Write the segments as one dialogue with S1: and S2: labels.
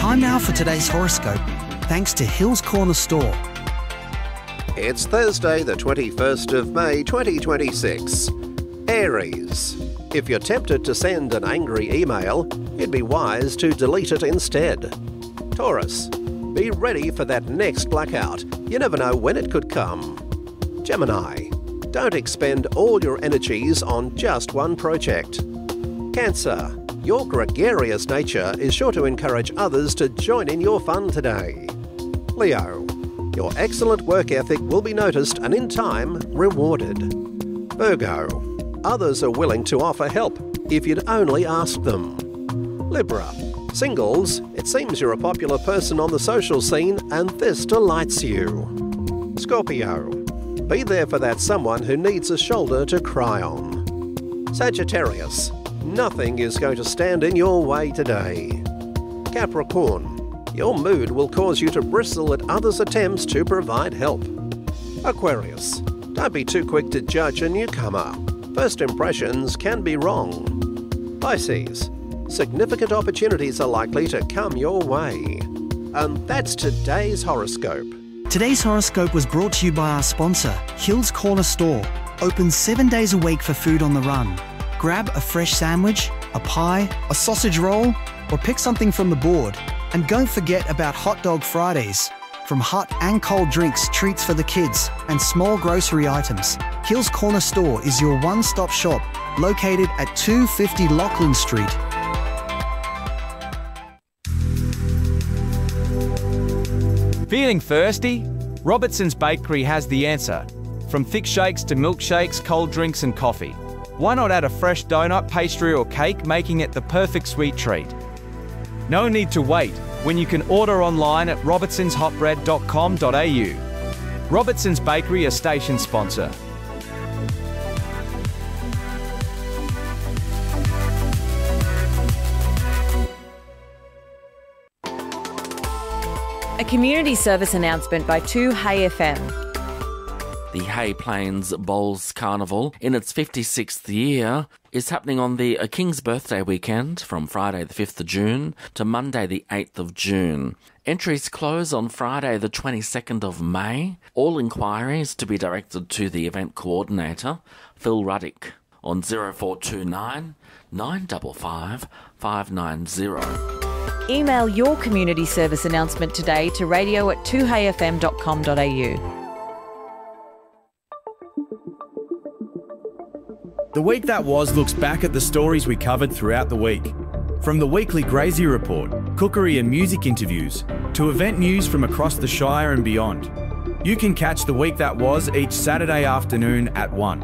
S1: Time now for today's horoscope, thanks to Hills Corner Store.
S2: It's Thursday, the 21st of May 2026. Aries. If you're tempted to send an angry email, it'd be wise to delete it instead. Taurus. Be ready for that next blackout. You never know when it could come. Gemini. Don't expend all your energies on just one project. Cancer. Your gregarious nature is sure to encourage others to join in your fun today. Leo. Your excellent work ethic will be noticed and in time rewarded. Virgo. Others are willing to offer help if you'd only ask them. Libra. Singles, it seems you're a popular person on the social scene and this delights you. Scorpio. Be there for that someone who needs a shoulder to cry on. Sagittarius. Nothing is going to stand in your way today. Capricorn. Your mood will cause you to bristle at others' attempts to provide help. Aquarius. Don't be too quick to judge a newcomer. First impressions can be wrong. Pisces. Significant opportunities are likely to come your way. And that's today's horoscope.
S1: Today's horoscope was brought to you by our sponsor, Hills Corner Store. Open 7 days a week for food on the run. Grab a fresh sandwich, a pie, a sausage roll, or pick something from the board. And don't forget about Hot Dog Fridays. From hot and cold drinks, treats for the kids, and small grocery items, Hills Corner Store is your one-stop shop, located at 250 Lachlan Street.
S3: Feeling thirsty? Robertson's Bakery has the answer. From thick shakes to milkshakes, cold drinks and coffee. Why not add a fresh donut, pastry or cake, making it the perfect sweet treat? No need to wait when you can order online at robertsonshotbread.com.au. Robertson's Bakery, a station sponsor.
S4: A community service announcement by 2Hey FM.
S5: The Hay Plains Bowls Carnival, in its 56th year, is happening on the King's Birthday weekend from Friday the 5th of June to Monday the 8th of June. Entries close on Friday the 22nd of May. All inquiries to be directed to the event coordinator, Phil Ruddick, on 0429 955 590.
S4: Email your community service announcement today to radio@2heyfm.com.au.
S6: The Week That Was looks back at the stories we covered throughout the week. From the weekly Grazie Report, cookery and music interviews, to event news from across the Shire and beyond. You can catch The Week That Was each Saturday afternoon at 1.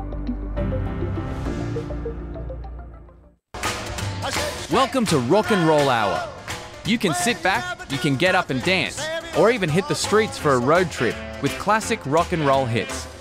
S3: Welcome to Rock and Roll Hour. You can sit back, you can get up and dance, or even hit the streets for a road trip with classic rock and roll hits.